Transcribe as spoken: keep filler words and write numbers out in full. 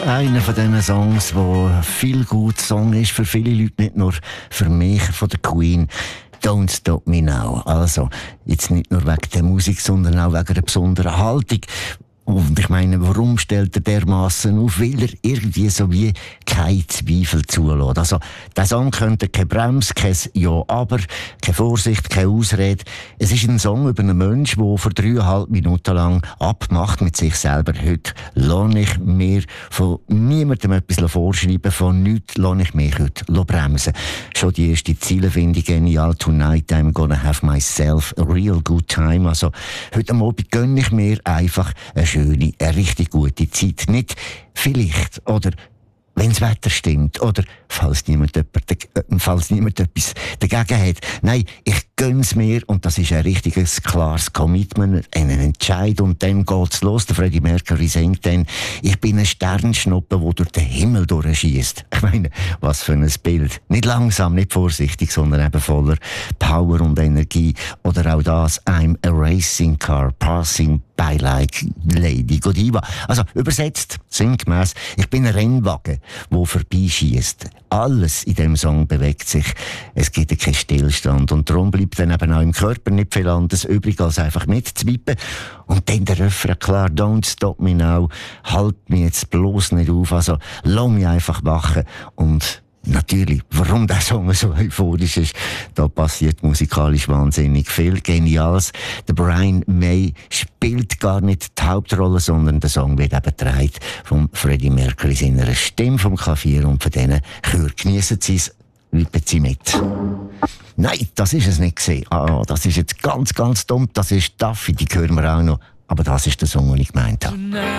einer von diesen Songs, der viel gut Song ist für viele Leute, nicht nur für mich, von der Queen. Don't Stop Me Now. Also, jetzt nicht nur wegen der Musik, sondern auch wegen einer besonderen Haltung. Und ich meine, warum stellt er dermassen auf? Weil er irgendwie so wie kein Zweifel zulässt. Also, der Song könnte keine Bremse, kein Ja, aber, keine Vorsicht, keine Ausrede. Es ist ein Song über einen Menschen, der vor dreieinhalb Minuten lang abmacht mit sich selber. Heute lasse ich mir von niemandem etwas vorschreiben, von nichts lasse ich mich heute bremsen. Schon die erste Ziele finde ich genial. Tonight I'm gonna have myself a real good time. Also, heute Abend gönne ich mir einfach eine schöne, eine richtig gute Zeit. Nicht vielleicht, oder wenn das Wetter stimmt, oder falls niemand, jemand, falls niemand etwas dagegen hat. Nein, ich gönn's mir, und das ist ein richtiges, klares Commitment, einen Entscheid, und dann geht's los. Der Freddie Mercury singt dann: Ich bin ein Sternschnuppe, der durch den Himmel durchschießt. Ich meine, was für ein Bild. Nicht langsam, nicht vorsichtig, sondern eben voller Power und Energie. Oder auch das: I'm a racing car passing by like Lady Godiva. Also übersetzt, sinngemäss: Ich bin ein Rennwagen, der vorbeischießt. Alles in dem Song bewegt sich. Es gibt keinen Stillstand. Und darum bleibt dann eben auch im Körper nicht viel anderes übrig, als einfach mitzwippen. Und dann der Refrain, klar: Don't stop me now. Halt mich jetzt bloß nicht auf. Also lass mich einfach wachen. Und natürlich, warum der Song so euphorisch ist, da passiert musikalisch wahnsinnig viel Geniales. Der Brian May spielt gar nicht die Hauptrolle, sondern der Song wird eben getragen von Freddie Mercury, seiner Stimme vom Klavier, und von diesen Chören. Geniessen Sie es, üben Sie mit. Nein, das ist es nicht gewesen. Ah, das ist jetzt ganz, ganz dumm. Das ist Duffy, die hören wir auch noch. Aber das ist der Song, den ich gemeint habe.